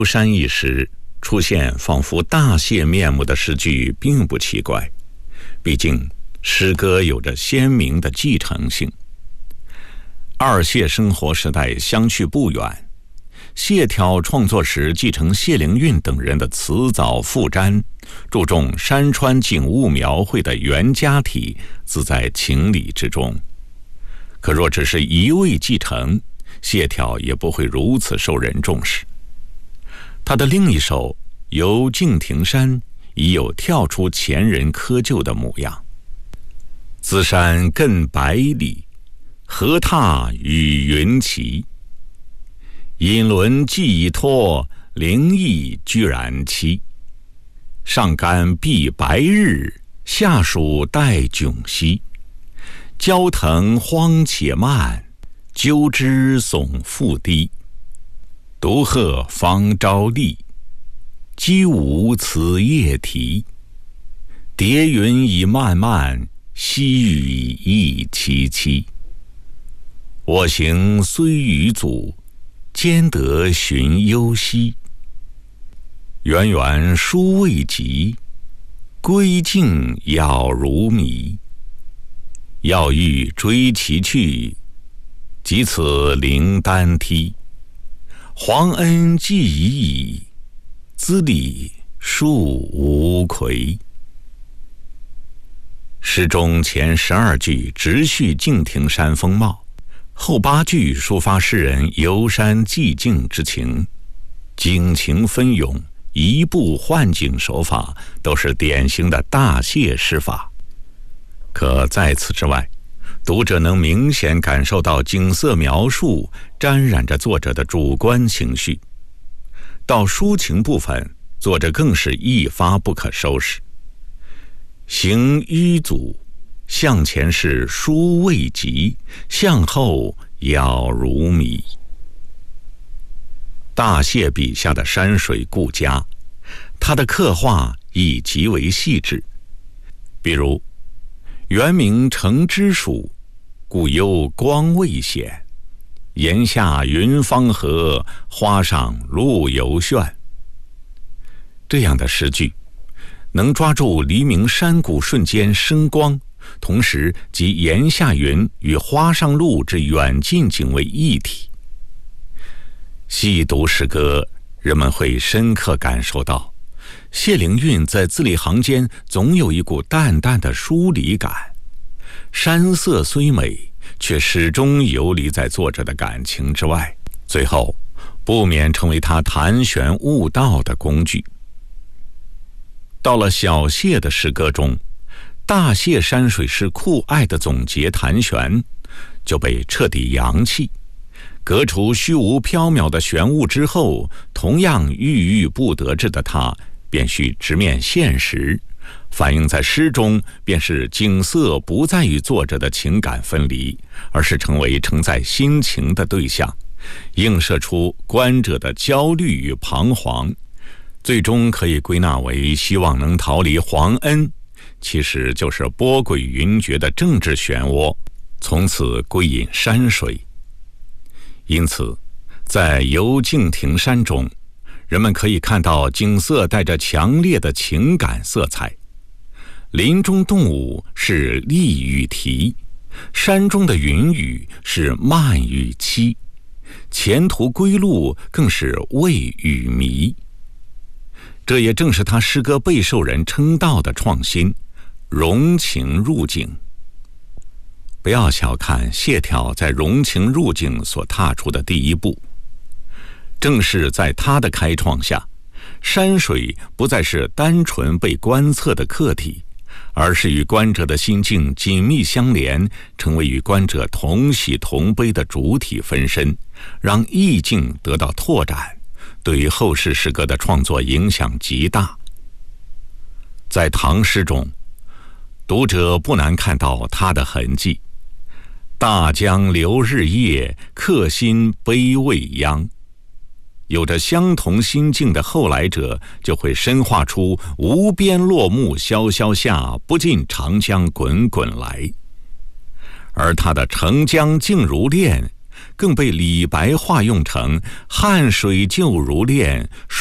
游山一时出现仿佛大谢面目的诗句并不奇怪，毕竟诗歌有着鲜明的继承性。二谢生活时代相去不远，谢眺创作时继承谢灵运等人的辞藻赋瞻，注重山川景物描绘的原家体自在情理之中。可若只是一味继承，谢眺也不会如此受人重视。他的另一首《游敬亭山》已有跳出前人窠臼的模样。自山亘百里，河踏与云齐。引轮既已脱，灵翼居然栖。上干蔽白日，下暑待迥兮。焦藤荒且慢，鸠枝耸复低。独鹤方朝立，鸡无此夜啼。叠云已漫漫，溪雨亦凄凄。我行虽与阻，兼得寻幽兮。远远书未及，归尽杳如迷。要欲追其去，即此灵丹梯。皇恩既已矣，兹礼数无愧。诗中前12句直叙敬亭山风貌，后8句抒发诗人游山寂静之情，景情纷涌，移步换景手法都是典型的大谢诗法。可在此之外，读者能明显感受到景色描述沾染着作者的主观情绪。到抒情部分，作者更是一发不可收拾。行迂阻，向前是书未及，向后杳如迷。大谢笔下的山水顾家，他的刻画亦极为细致。比如原名程之属，故幽光未显。檐下云方合，花上露犹炫。这样的诗句能抓住黎明山谷瞬间生光，同时集檐下云与花上露之远近景为一体。细读诗歌，人们会深刻感受到谢灵运在字里行间总有一股淡淡的疏离感。山色虽美，却始终游离在作者的感情之外，最后不免成为他谈玄悟道的工具。到了小谢的诗歌中，大谢山水是酷爱的总结谈玄，就被彻底扬弃。革除虚无缥缈的玄物之后，同样郁郁不得志的他便需直面现实，反映在诗中便是景色不再与作者的情感分离，而是成为承载心情的对象，映射出观者的焦虑与彷徨，最终可以归纳为希望能逃离皇恩，其实就是波诡云谲的政治漩涡，从此归隐山水。因此在游敬亭山中，人们可以看到景色带着强烈的情感色彩。林中动物是立与啼，山中的云雨是慢与凄，前途归路更是畏与迷。这也正是他诗歌备受人称道的创新，融情入境。不要小看谢眺在融情入境所踏出的第一步，正是在他的开创下，山水不再是单纯被观测的客体，而是与观者的心境紧密相连，成为与观者同喜同悲的主体分身，让意境得到拓展，对于后世诗歌的创作影响极大。在唐诗中，读者不难看到他的痕迹。大江流日夜，客心悲未央。有着相同心境的后来者，就会深化出无边落木萧萧下，不尽长江滚滚来。而他的澄江静如练， 更被李白化用成“汉水旧如练，